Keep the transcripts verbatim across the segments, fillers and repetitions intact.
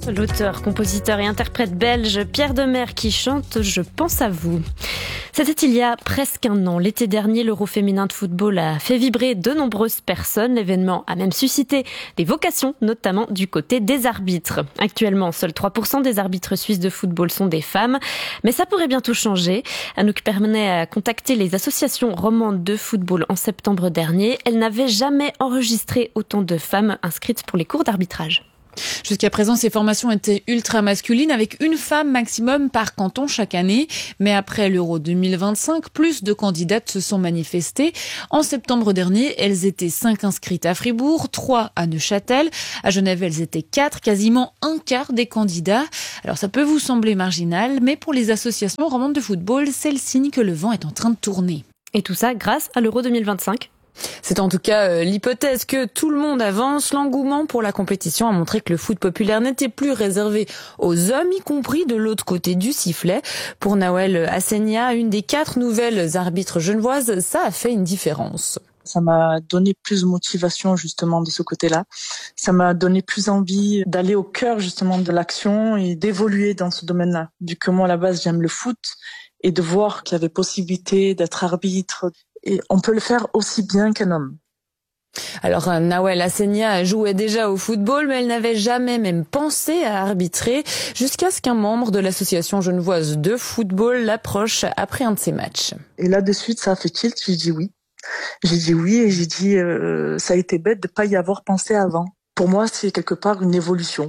L'auteur, compositeur et interprète belge Pierre Demer qui chante « Je pense à vous ». C'était il y a presque un an. L'été dernier, l'Euro féminin de football a fait vibrer de nombreuses personnes. L'événement a même suscité des vocations, notamment du côté des arbitres. Actuellement, seuls trois pour cent des arbitres suisses de football sont des femmes. Mais ça pourrait bientôt changer. Anouk Pernet a contacté les associations romandes de football en septembre dernier. Elle n'avait jamais enregistré autant de femmes inscrites pour les cours d'arbitrage. Jusqu'à présent, ces formations étaient ultra masculines avec une femme maximum par canton chaque année. Mais après l'Euro deux mille vingt-cinq, plus de candidates se sont manifestées. En septembre dernier, elles étaient cinq inscrites à Fribourg, trois à Neuchâtel. À Genève, elles étaient quatre, quasiment un quart des candidats. Alors ça peut vous sembler marginal, mais pour les associations romandes de football, c'est le signe que le vent est en train de tourner. Et tout ça grâce à l'Euro deux mille vingt-cinq. C'est en tout cas euh, l'hypothèse que tout le monde avance. L'engouement pour la compétition a montré que le foot populaire n'était plus réservé aux hommes, y compris de l'autre côté du sifflet. Pour Nawel Assenia, une des quatre nouvelles arbitres genevoises, ça a fait une différence. Ça m'a donné plus de motivation justement de ce côté-là. Ça m'a donné plus envie d'aller au cœur justement de l'action et d'évoluer dans ce domaine-là. Vu que moi à la base j'aime le foot et de voir qu'il y avait possibilité d'être arbitre. Et on peut le faire aussi bien qu'un homme. Alors Nawel Assenia jouait déjà au football, mais elle n'avait jamais même pensé à arbitrer, jusqu'à ce qu'un membre de l'association genevoise de football l'approche après un de ses matchs. Et là de suite, ça a fait tilt, j'ai dit oui. J'ai dit oui et j'ai dit euh, ça a été bête de pas y avoir pensé avant. Pour moi, c'est quelque part une évolution.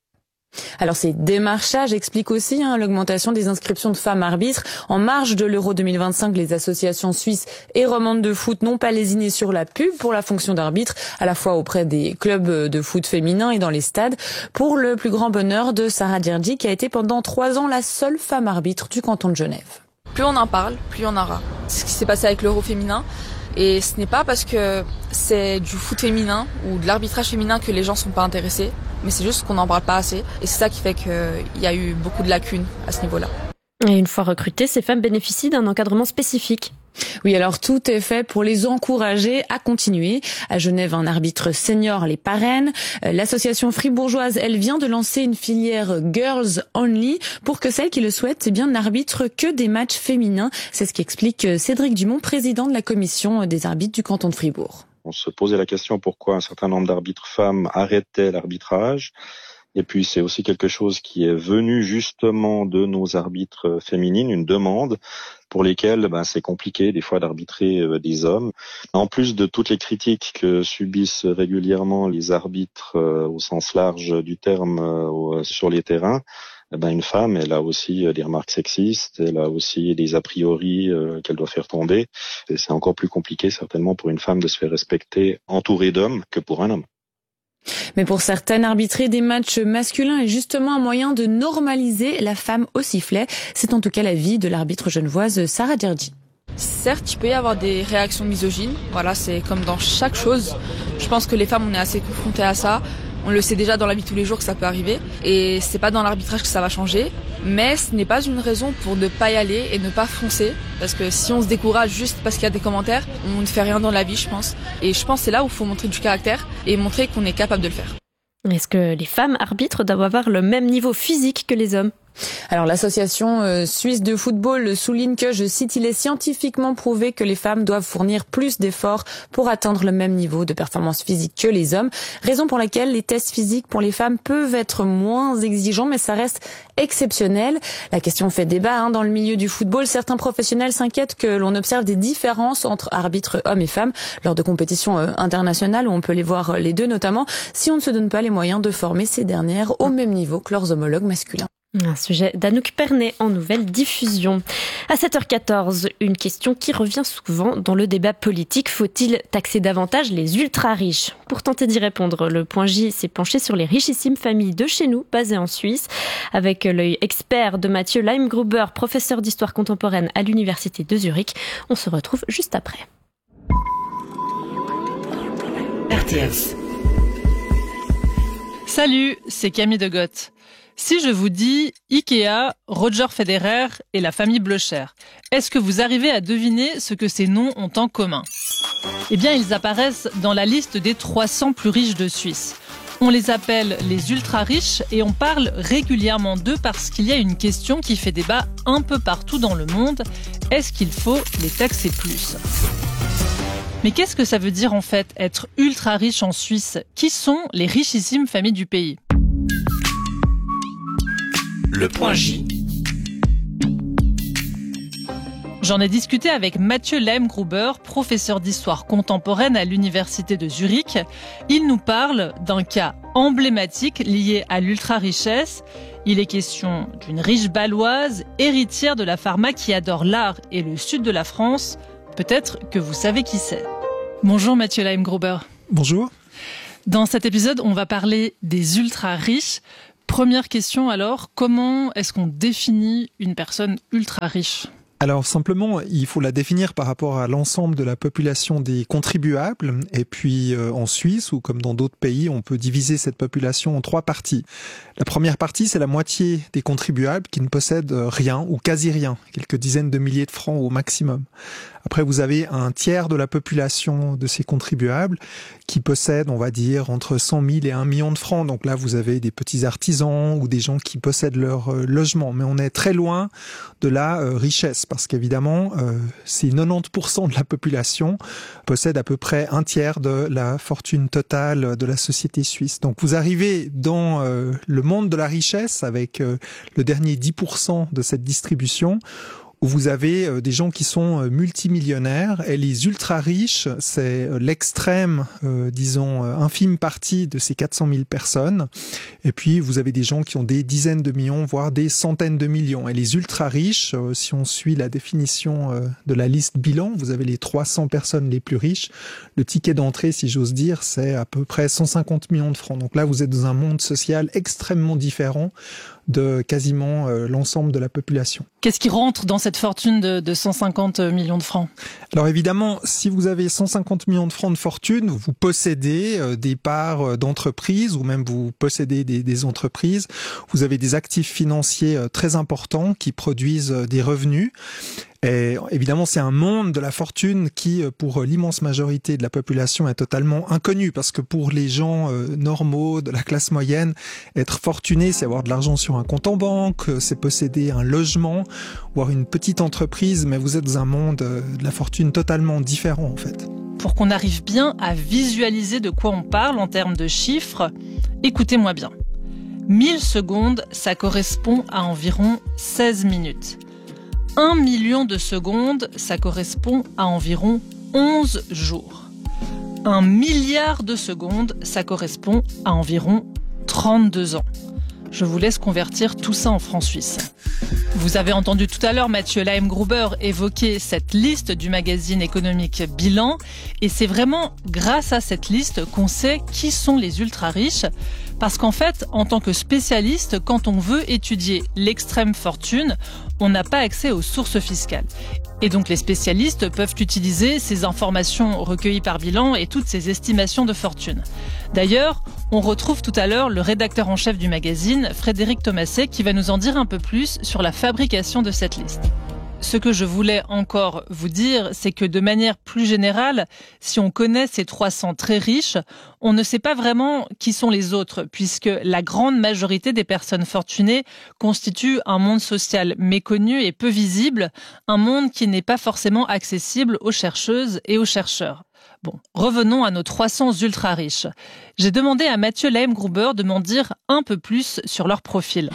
Alors ces démarchages expliquent aussi hein, l'augmentation des inscriptions de femmes arbitres. En marge de l'Euro deux mille vingt-cinq, les associations suisses et romandes de foot n'ont pas lésiné sur la pub pour la fonction d'arbitre, à la fois auprès des clubs de foot féminins et dans les stades, pour le plus grand bonheur de Sarah Djerdi, qui a été pendant trois ans la seule femme arbitre du canton de Genève. Plus on en parle, plus il y en aura. C'est ce qui s'est passé avec l'Euro féminin. Et ce n'est pas parce que c'est du foot féminin ou de l'arbitrage féminin que les gens sont pas intéressés, mais c'est juste qu'on n'en parle pas assez. Et c'est ça qui fait qu'il y a eu beaucoup de lacunes à ce niveau-là. Et une fois recrutées, ces femmes bénéficient d'un encadrement spécifique. Oui, alors tout est fait pour les encourager à continuer. À Genève, un arbitre senior les parraine. L'association fribourgeoise, elle vient de lancer une filière Girls Only pour que celles qui le souhaitent, eh bien, n'arbitrent que des matchs féminins. C'est ce qu'explique Cédric Dumont, président de la commission des arbitres du canton de Fribourg. On se posait la question pourquoi un certain nombre d'arbitres femmes arrêtaient l'arbitrage. Et puis c'est aussi quelque chose qui est venu justement de nos arbitres féminines, une demande pour lesquelles ben, c'est compliqué des fois d'arbitrer euh, des hommes. En plus de toutes les critiques que subissent régulièrement les arbitres euh, au sens large du terme euh, sur les terrains, eh ben, une femme, elle a aussi des remarques sexistes, elle a aussi des a priori euh, qu'elle doit faire tomber. Et c'est encore plus compliqué certainement pour une femme de se faire respecter entourée d'hommes que pour un homme. Mais pour certaines, arbitrer des matchs masculins est justement un moyen de normaliser la femme au sifflet. C'est en tout cas l'avis de l'arbitre genevoise Sarah Djerdi. Certes, il peut y avoir des réactions misogynes. Voilà, c'est comme dans chaque chose. Je pense que les femmes, on est assez confrontées à ça. On le sait déjà dans la vie de tous les jours que ça peut arriver. Et c'est pas dans l'arbitrage que ça va changer. Mais ce n'est pas une raison pour ne pas y aller et ne pas foncer. Parce que si on se décourage juste parce qu'il y a des commentaires, on ne fait rien dans la vie, je pense. Et je pense que c'est là où il faut montrer du caractère et montrer qu'on est capable de le faire. Est-ce que les femmes arbitres doivent avoir le même niveau physique que les hommes ? Alors l'association euh, suisse de football souligne que, je cite, il est scientifiquement prouvé que les femmes doivent fournir plus d'efforts pour atteindre le même niveau de performance physique que les hommes. Raison pour laquelle les tests physiques pour les femmes peuvent être moins exigeants, mais ça reste exceptionnel. La question fait débat hein, dans le milieu du football. Certains professionnels s'inquiètent que l'on observe des différences entre arbitres hommes et femmes lors de compétitions euh, internationales où on peut les voir les deux notamment, si on ne se donne pas les moyens de former ces dernières au même niveau que leurs homologues masculins. Un sujet d'Anouk Pernet en nouvelle diffusion. À sept heures quatorze, une question qui revient souvent dans le débat politique. Faut-il taxer davantage les ultra-riches ? Pour tenter d'y répondre, le Point J s'est penché sur les richissimes familles de chez nous, basées en Suisse. Avec l'œil expert de Mathieu Leimgruber, professeur d'histoire contemporaine à l'université de Zurich. On se retrouve juste après. R T S. Salut, c'est Camille de Goth. Si je vous dis Ikea, Roger Federer et la famille Blocher, est-ce que vous arrivez à deviner ce que ces noms ont en commun ? Eh bien, ils apparaissent dans la liste des trois cents plus riches de Suisse. On les appelle les ultra-riches et on parle régulièrement d'eux parce qu'il y a une question qui fait débat un peu partout dans le monde. Est-ce qu'il faut les taxer plus ? Mais qu'est-ce que ça veut dire en fait être ultra-riche en Suisse ? Qui sont les richissimes familles du pays ? Le point J. J'en ai discuté avec Mathieu Lehmgruber, professeur d'histoire contemporaine à l'université de Zurich. Il nous parle d'un cas emblématique lié à l'ultra-richesse. Il est question d'une riche baloise, héritière de la pharma qui adore l'art et le sud de la France. Peut-être que vous savez qui c'est. Bonjour Mathieu Lehmgruber. Bonjour. Dans cet épisode, on va parler des ultra-riches. Première question alors, comment est-ce qu'on définit une personne ultra-riche ? Alors simplement, il faut la définir par rapport à l'ensemble de la population des contribuables. Et puis euh, en Suisse, ou comme dans d'autres pays, on peut diviser cette population en trois parties. La première partie, c'est la moitié des contribuables qui ne possèdent rien ou quasi rien, quelques dizaines de milliers de francs au maximum. Après, vous avez un tiers de la population de ces contribuables qui possèdent, on va dire, entre cent mille et un million de francs. Donc là, vous avez des petits artisans ou des gens qui possèdent leur euh, logement. Mais on est très loin de la euh, richesse parce qu'évidemment, euh, c'est quatre-vingt-dix pour cent de la population possède à peu près un tiers de la fortune totale de la société suisse. Donc vous arrivez dans euh, le monde de la richesse avec euh, le dernier dix pour cent de cette distribution, où vous avez des gens qui sont multimillionnaires, et les ultra-riches, c'est l'extrême, euh, disons, infime partie de ces quatre cent mille personnes. Et puis, vous avez des gens qui ont des dizaines de millions, voire des centaines de millions. Et les ultra-riches, euh, si on suit la définition euh, de la liste bilan, vous avez les trois cents personnes les plus riches. Le ticket d'entrée, si j'ose dire, c'est à peu près cent cinquante millions de francs. Donc là, vous êtes dans un monde social extrêmement différent de quasiment euh, l'ensemble de la population. Qu'est-ce qui rentre dans cette fortune de, de cent cinquante millions de francs ? Alors évidemment, si vous avez cent cinquante millions de francs de fortune, vous possédez euh, des parts d'entreprises ou même vous possédez des, des entreprises. Vous avez des actifs financiers euh, très importants qui produisent euh, des revenus. Et évidemment, c'est un monde de la fortune qui, pour l'immense majorité de la population, est totalement inconnu. Parce que pour les gens euh, normaux, de la classe moyenne, être fortuné, c'est avoir de l'argent sur un compte en banque, c'est posséder un logement, voire une petite entreprise. Mais vous êtes dans un monde euh, de la fortune totalement différent, en fait. Pour qu'on arrive bien à visualiser de quoi on parle en termes de chiffres, écoutez-moi bien. mille secondes, ça correspond à environ seize minutes. Un million de secondes, ça correspond à environ onze jours. Un milliard de secondes, ça correspond à environ trente-deux ans. Je vous laisse convertir tout ça en francs suisses. Vous avez entendu tout à l'heure Mathieu Lehmgruber évoquer cette liste du magazine économique Bilan. Et c'est vraiment grâce à cette liste qu'on sait qui sont les ultra-riches. Parce qu'en fait, en tant que spécialiste, quand on veut étudier l'extrême fortune, on n'a pas accès aux sources fiscales. Et donc les spécialistes peuvent utiliser ces informations recueillies par Bilan et toutes ces estimations de fortune. D'ailleurs, on retrouve tout à l'heure le rédacteur en chef du magazine, Frédéric Thomasset, qui va nous en dire un peu plus sur la fabrication de cette liste. Ce que je voulais encore vous dire, c'est que de manière plus générale, si on connaît ces trois cents très riches, on ne sait pas vraiment qui sont les autres, puisque la grande majorité des personnes fortunées constituent un monde social méconnu et peu visible, un monde qui n'est pas forcément accessible aux chercheuses et aux chercheurs. Bon, revenons à nos trois cents ultra-riches. J'ai demandé à Mathieu Lehmgruber de m'en dire un peu plus sur leur profil.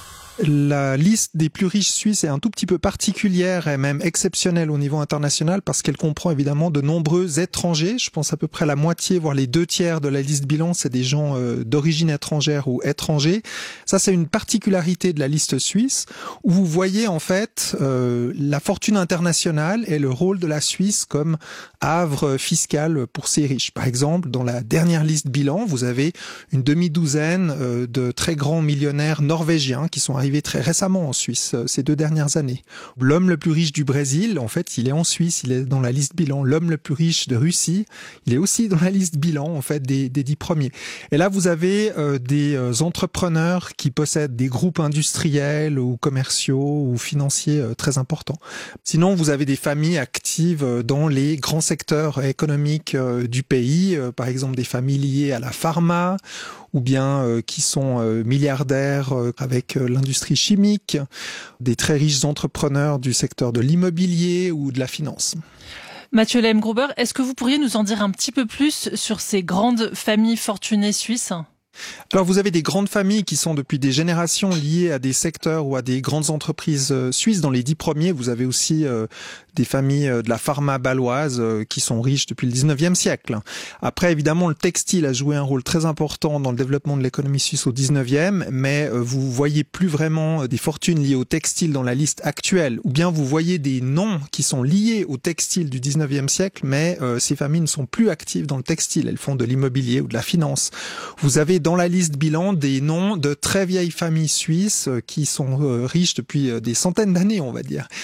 La liste des plus riches suisses est un tout petit peu particulière et même exceptionnelle au niveau international parce qu'elle comprend évidemment de nombreux étrangers. Je pense à peu près la moitié, voire les deux tiers de la liste bilan, c'est des gens euh, d'origine étrangère ou étrangers. Ça, c'est une particularité de la liste suisse où vous voyez en fait euh, la fortune internationale et le rôle de la Suisse comme havre fiscal pour ces riches. Par exemple, dans la dernière liste bilan, vous avez une demi-douzaine euh, de très grands millionnaires norvégiens qui sont arrivé très récemment en Suisse, ces deux dernières années. L'homme le plus riche du Brésil, en fait, il est en Suisse, il est dans la liste bilan. L'homme le plus riche de Russie, il est aussi dans la liste bilan, en fait, des, des dix premiers. Et là, vous avez euh, des euh, entrepreneurs qui possèdent des groupes industriels ou commerciaux ou financiers euh, très importants. Sinon, vous avez des familles actives euh, dans les grands secteurs économiques euh, du pays, euh, par exemple des familles liées à la pharma, ou bien euh, qui sont euh, milliardaires euh, avec euh, l'industrie chimique, des très riches entrepreneurs du secteur de l'immobilier ou de la finance. Mathieu Lehmgruber, est-ce que vous pourriez nous en dire un petit peu plus sur ces grandes familles fortunées suisses ? Alors vous avez des grandes familles qui sont depuis des générations liées à des secteurs ou à des grandes entreprises euh, suisses. Dans les dix premiers, vous avez aussi euh, des familles euh, de la pharma bâloise euh, qui sont riches depuis le dix-neuvième siècle. Après, évidemment, le textile a joué un rôle très important dans le développement de l'économie suisse au dix-neuvième, mais euh, vous voyez plus vraiment des fortunes liées au textile dans la liste actuelle. Ou bien vous voyez des noms qui sont liés au textile du dix-neuvième siècle, mais euh, ces familles ne sont plus actives dans le textile. Elles font de l'immobilier ou de la finance. Vous avez dans la liste bilan des noms de très vieilles familles suisses qui sont riches depuis des centaines d'années, on va dire.